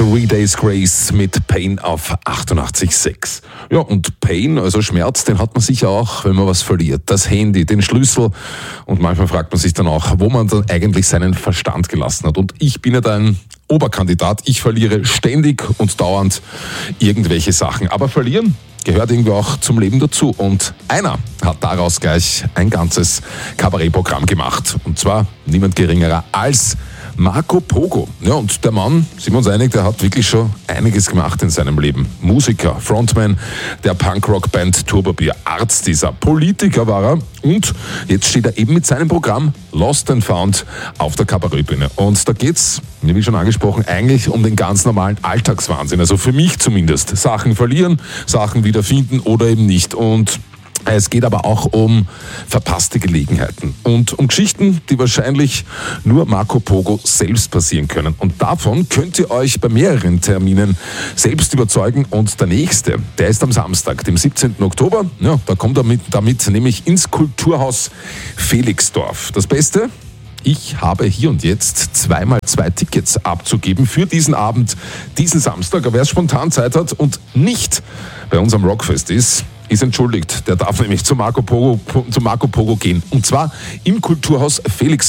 Three Days Grace mit Pain auf 88,6. Ja, und Pain, also Schmerz, den hat man sicher auch, wenn man was verliert. Das Handy, den Schlüssel, und manchmal fragt man sich dann auch, wo man dann eigentlich seinen Verstand gelassen hat. Und ich bin ja da ein Oberkandidat. Ich verliere ständig und dauernd irgendwelche Sachen. Aber verlieren gehört irgendwie auch zum Leben dazu. Und einer hat daraus gleich ein ganzes Kabarettprogramm gemacht. Und zwar niemand geringerer als Marco Pogo. Ja, und der Mann, sind wir uns einig, der hat wirklich schon einiges gemacht in seinem Leben. Musiker, Frontman der Punkrock-Band Turbobier, Arzt dieser, Politiker war er, und jetzt steht er eben mit seinem Programm Lost and Found auf der Kabarettbühne. Und da geht's, wie schon angesprochen, eigentlich um den ganz normalen Alltagswahnsinn. Also für mich zumindest. Sachen verlieren, Sachen wiederfinden oder eben nicht. Und es geht aber auch um verpasste Gelegenheiten und um Geschichten, die wahrscheinlich nur Marco Pogo selbst passieren können. Und davon könnt ihr euch bei mehreren Terminen selbst überzeugen. Und der nächste, der ist am Samstag, dem 17. Oktober. Ja, da kommt er damit nämlich ins Kulturhaus Felixdorf. Das Beste? Ich habe hier und jetzt 2x2 Tickets abzugeben für diesen Abend, diesen Samstag. Aber wer spontan Zeit hat und nicht bei unserem Rockfest ist entschuldigt. Der darf nämlich zu Marco Pogo gehen. Und zwar im Kulturhaus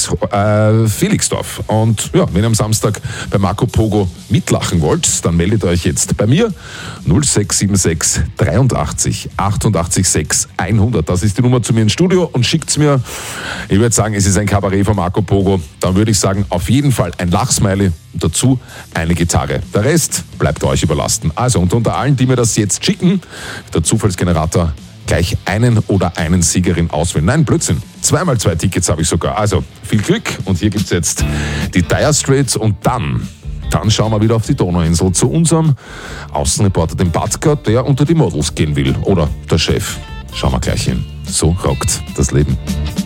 Felixdorf. Und ja, wenn ihr am Samstag bei Marco Pogo mitlachen wollt, dann meldet euch jetzt bei mir 0676 83 88 6 100. Das ist die Nummer zu mir ins Studio und schickt's mir. Ich würde sagen, es ist ein Kabarett von Marco Pogo. Dann würde ich sagen, auf jeden Fall ein Lachsmiley und dazu eine Gitarre. Der Rest bleibt euch überlassen. Also, und unter allen, die mir das jetzt schicken, der Zufallsgenerator gleich einen oder einen Siegerin auswählen. Nein, Blödsinn. 2x2 Tickets habe ich sogar. Also, viel Glück. Und hier gibt's jetzt die Dire Straits und dann schauen wir wieder auf die Donauinsel zu unserem Außenreporter, dem Batka, der unter die Models gehen will. Oder der Chef. Schauen wir gleich hin. So rockt das Leben.